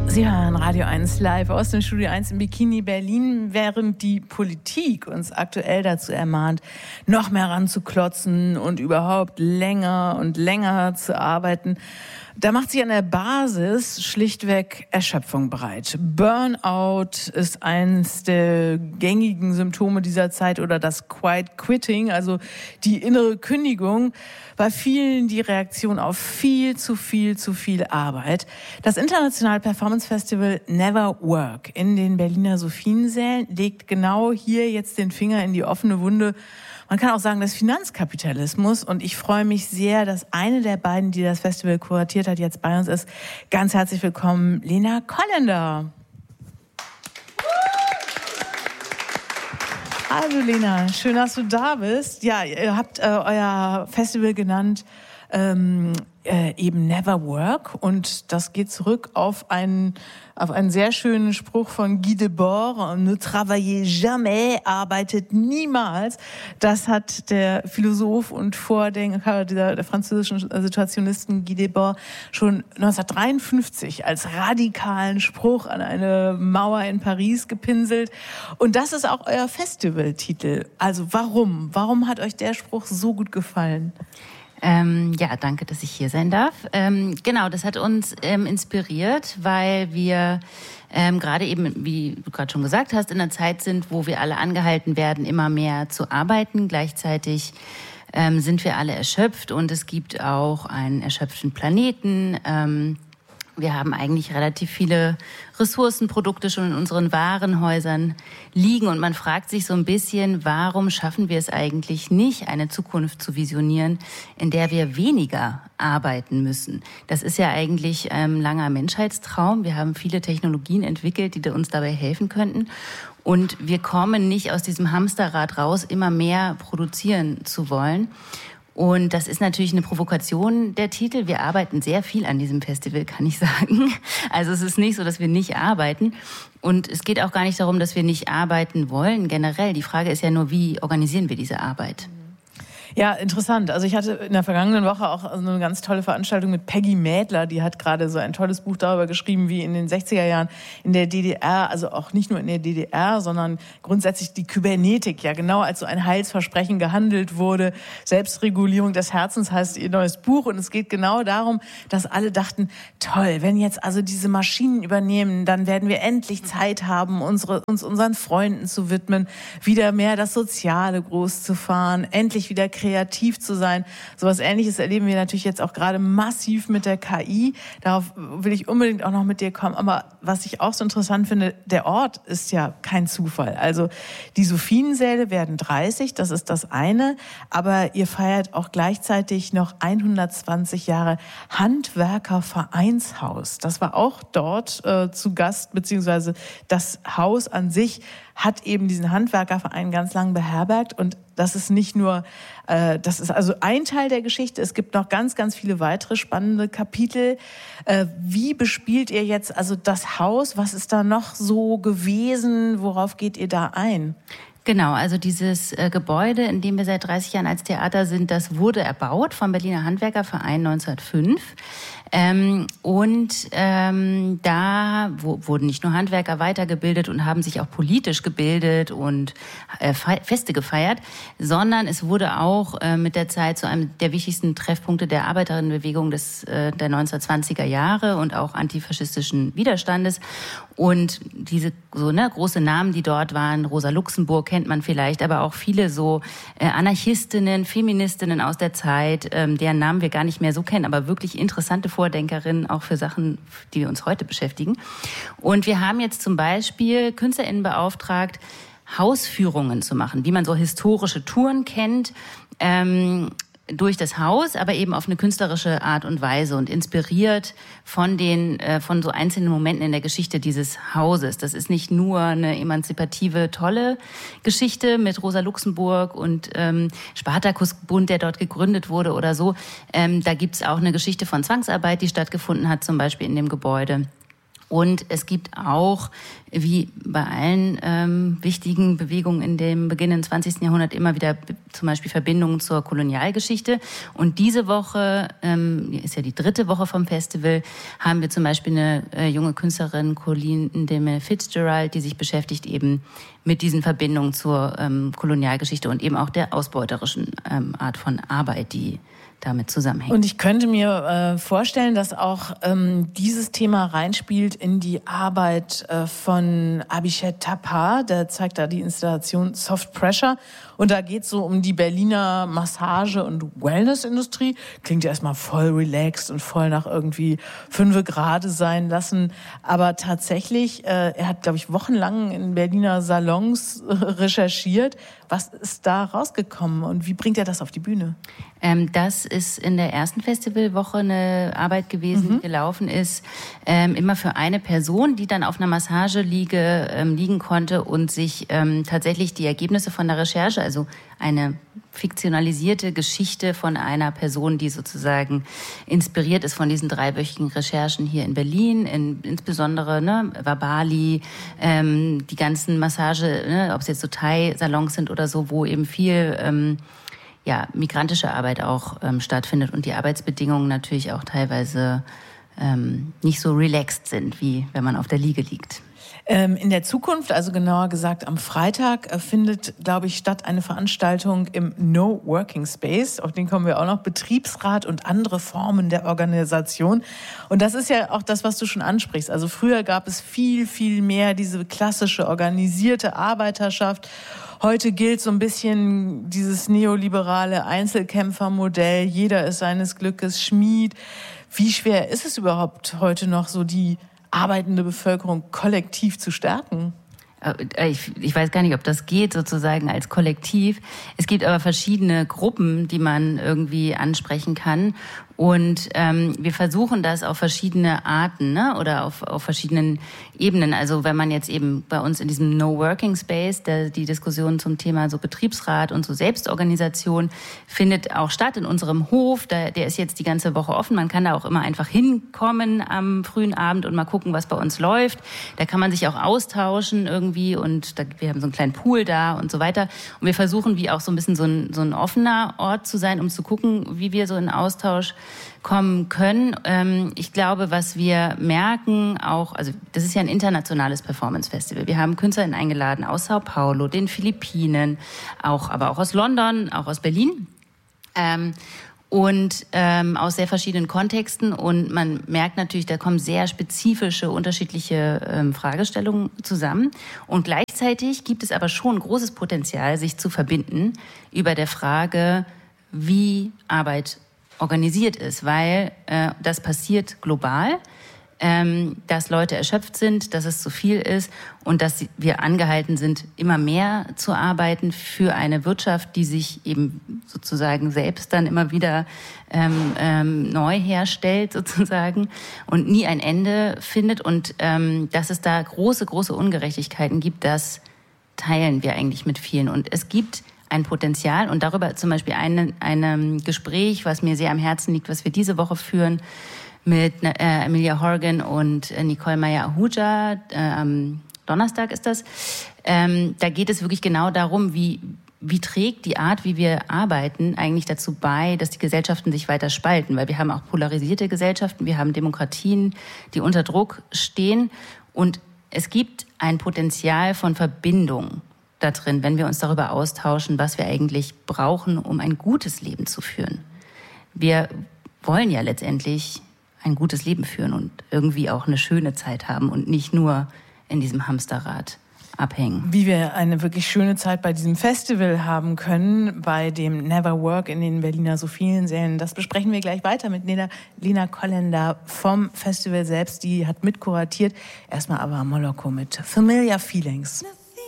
Sie hören Radio 1 live aus dem Studio 1 in Bikini Berlin, während die Politik uns aktuell dazu ermahnt, noch mehr ranzuklotzen und überhaupt länger und länger zu arbeiten. Da macht sich an der Basis schlichtweg Erschöpfung breit. Burnout ist eines der gängigen Symptome dieser Zeit oder das Quiet Quitting, also die innere Kündigung. Bei vielen die Reaktion auf viel zu viel Arbeit. Das internationale Performance Festival Never Work in den Berliner Sophiensälen legt genau hier jetzt den Finger in die offene Wunde. Man kann auch sagen, des Finanzkapitalismus. Und ich freue mich sehr, dass eine der beiden, die das Festival kuratiert hat, jetzt bei uns ist. Ganz herzlich willkommen, Lena Kollender. Hallo Lena, schön, dass du da bist. Ja, ihr habt euer Festival genannt, eben Never Work, und das geht zurück auf einen sehr schönen Spruch von Guy Debord: Ne travaillez jamais, arbeitet niemals. Das hat der Philosoph und Vordenker der französischen Situationisten Guy Debord schon 1953 als radikalen Spruch an eine Mauer in Paris gepinselt. Und das ist auch euer Festivaltitel. Also warum? Warum hat euch der Spruch so gut gefallen? Ja, danke, dass ich hier sein darf. Genau, das hat uns inspiriert, weil wir gerade eben, wie du gerade schon gesagt hast, in einer Zeit sind, wo wir alle angehalten werden, immer mehr zu arbeiten. Gleichzeitig sind wir alle erschöpft und es gibt auch einen erschöpften Planeten. Wir haben eigentlich relativ viele Ressourcenprodukte schon in unseren Warenhäusern liegen und man fragt sich so ein bisschen, warum schaffen wir es eigentlich nicht, eine Zukunft zu visionieren, in der wir weniger arbeiten müssen. Das ist ja eigentlich ein langer Menschheitstraum. Wir haben viele Technologien entwickelt, die uns dabei helfen könnten. Und wir kommen nicht aus diesem Hamsterrad raus, immer mehr produzieren zu wollen. Und das ist natürlich eine Provokation, der Titel. Wir arbeiten sehr viel an diesem Festival, kann ich sagen. Also es ist nicht so, dass wir nicht arbeiten. Und es geht auch gar nicht darum, dass wir nicht arbeiten wollen generell. Die Frage ist ja nur, wie organisieren wir diese Arbeit? Ja, interessant. Also ich hatte in der vergangenen Woche auch eine ganz tolle Veranstaltung mit Peggy Mädler. Die hat gerade so ein tolles Buch darüber geschrieben, wie in den 60er Jahren in der DDR, also auch nicht nur in der DDR, sondern grundsätzlich die Kybernetik ja genau als so ein Heilsversprechen gehandelt wurde. Selbstregulierung des Herzens heißt ihr neues Buch. Und es geht genau darum, dass alle dachten, toll, wenn jetzt also diese Maschinen übernehmen, dann werden wir endlich Zeit haben, uns unseren Freunden zu widmen, wieder mehr das Soziale groß zu fahren, endlich wieder kreativ zu sein. Sowas Ähnliches erleben wir natürlich jetzt auch gerade massiv mit der KI. Darauf will ich unbedingt auch noch mit dir kommen. Aber was ich auch so interessant finde, der Ort ist ja kein Zufall. Also die Sophiensäle werden 30, das ist das eine. Aber ihr feiert auch gleichzeitig noch 120 Jahre Handwerkervereinshaus. Das war auch dort zu Gast, beziehungsweise das Haus an sich hat eben diesen Handwerkerverein ganz lang beherbergt. Und das ist nicht nur, das ist also ein Teil der Geschichte. Es gibt noch ganz, ganz viele weitere spannende Kapitel. Wie bespielt ihr jetzt also das Haus? Was ist da noch so gewesen? Worauf geht ihr da ein? Genau, also dieses Gebäude, in dem wir seit 30 Jahren als Theater sind, das wurde erbaut vom Berliner Handwerkerverein 1905. Da wurden nicht nur Handwerker weitergebildet und haben sich auch politisch gebildet und Feste gefeiert, sondern es wurde auch mit der Zeit zu einem der wichtigsten Treffpunkte der Arbeiterinnenbewegung der 1920er Jahre und auch antifaschistischen Widerstandes. Und diese große Namen, die dort waren, Rosa Luxemburg kennt man vielleicht, aber auch viele so Anarchistinnen, Feministinnen aus der Zeit, deren Namen wir gar nicht mehr so kennen, aber wirklich interessante Vordenkerinnen auch für Sachen, die uns heute beschäftigen. Und wir haben jetzt zum Beispiel KünstlerInnen beauftragt, Hausführungen zu machen, wie man so historische Touren kennt, durch das Haus, aber eben auf eine künstlerische Art und Weise und inspiriert von so einzelnen Momenten in der Geschichte dieses Hauses. Das ist nicht nur eine emanzipative, tolle Geschichte mit Rosa Luxemburg und Spartakusbund, der dort gegründet wurde oder so. Da gibt's auch eine Geschichte von Zwangsarbeit, die stattgefunden hat, zum Beispiel in dem Gebäude. Und es gibt auch, wie bei allen wichtigen Bewegungen in dem beginnenden 20. Jahrhundert, immer wieder zum Beispiel Verbindungen zur Kolonialgeschichte. Und diese Woche, ist ja die 3. Woche vom Festival, haben wir zum Beispiel eine junge Künstlerin, Colleen Ndeme Fitzgerald, die sich beschäftigt eben mit diesen Verbindungen zur Kolonialgeschichte und eben auch der ausbeuterischen Art von Arbeit, die damit zusammenhängt. Und ich könnte mir vorstellen, dass auch dieses Thema reinspielt in die Arbeit von Abhishek Thapa. Der zeigt da die Installation Soft Pressure. Und da geht es so um die Berliner Massage- und Wellness-Industrie. Klingt ja erstmal voll relaxed und voll nach irgendwie 5 Grad sein lassen. Aber tatsächlich, er hat, glaube ich, wochenlang in Berliner Salons recherchiert. Was ist da rausgekommen und wie bringt er das auf die Bühne? Das ist in der ersten Festivalwoche eine Arbeit gewesen, die gelaufen ist, immer für eine Person, die dann auf einer Massageliege liegen konnte und sich tatsächlich die Ergebnisse von der Recherche, also eine fiktionalisierte Geschichte von einer Person, die sozusagen inspiriert ist von diesen 3-wöchigen Recherchen hier in Berlin, insbesondere Wabali, die ganzen Massage, ob es jetzt so Thai-Salons sind oder so, wo eben viel migrantische Arbeit auch stattfindet und die Arbeitsbedingungen natürlich auch teilweise nicht so relaxed sind, wie wenn man auf der Liege liegt. In der Zukunft, also genauer gesagt am Freitag, findet, glaube ich, statt eine Veranstaltung im No Working Space. Auf den kommen wir auch noch. Betriebsrat und andere Formen der Organisation. Und das ist ja auch das, was du schon ansprichst. Also früher gab es viel, viel mehr diese klassische organisierte Arbeiterschaft. Heute gilt so ein bisschen dieses neoliberale Einzelkämpfermodell. Jeder ist seines Glückes Schmied. Wie schwer ist es überhaupt heute noch, so die arbeitende Bevölkerung kollektiv zu stärken? Ich weiß gar nicht, ob das geht sozusagen als Kollektiv. Es gibt aber verschiedene Gruppen, die man irgendwie ansprechen kann. Und wir versuchen das auf verschiedene Arten, oder auf verschiedenen Ebenen. Also wenn man jetzt eben bei uns in diesem No Working Space, die Diskussion zum Thema so Betriebsrat und so Selbstorganisation findet auch statt in unserem Hof. Der ist jetzt die ganze Woche offen. Man kann da auch immer einfach hinkommen am frühen Abend und mal gucken, was bei uns läuft. Da kann man sich auch austauschen irgendwie und wir haben so einen kleinen Pool da und so weiter. Und wir versuchen wie auch so ein bisschen so ein offener Ort zu sein, um zu gucken, wie wir so in Austausch kommen können. Ich glaube, was wir merken auch, also das ist ja ein internationales Performance-Festival. Wir haben KünstlerInnen eingeladen aus Sao Paulo, den Philippinen, aber auch aus London, auch aus Berlin. Und aus sehr verschiedenen Kontexten. Und man merkt natürlich, da kommen sehr spezifische, unterschiedliche Fragestellungen zusammen. Und gleichzeitig gibt es aber schon großes Potenzial, sich zu verbinden über der Frage, wie Arbeit organisiert ist, weil das passiert global, dass Leute erschöpft sind, dass es zu viel ist und dass wir angehalten sind, immer mehr zu arbeiten für eine Wirtschaft, die sich eben sozusagen selbst dann immer wieder neu herstellt sozusagen und nie ein Ende findet und dass es da große, große Ungerechtigkeiten gibt, das teilen wir eigentlich mit vielen und es gibt ein Potenzial und darüber zum Beispiel ein Gespräch, was mir sehr am Herzen liegt, was wir diese Woche führen mit Emilia Horgan und Nicole Meyer-Ahuja. Am Donnerstag ist das. Da geht es wirklich genau darum, wie trägt die Art, wie wir arbeiten, eigentlich dazu bei, dass die Gesellschaften sich weiter spalten. Weil wir haben auch polarisierte Gesellschaften, wir haben Demokratien, die unter Druck stehen. Und es gibt ein Potenzial von Verbindung da drin, wenn wir uns darüber austauschen, was wir eigentlich brauchen, um ein gutes Leben zu führen. Wir wollen ja letztendlich ein gutes Leben führen und irgendwie auch eine schöne Zeit haben und nicht nur in diesem Hamsterrad abhängen. Wie wir eine wirklich schöne Zeit bei diesem Festival haben können, bei dem Never Work in den Berliner Sophiensälen, das besprechen wir gleich weiter mit Lena Kollender vom Festival selbst. Die hat mitkuratiert. Erstmal aber Moloko mit Familiar Feelings.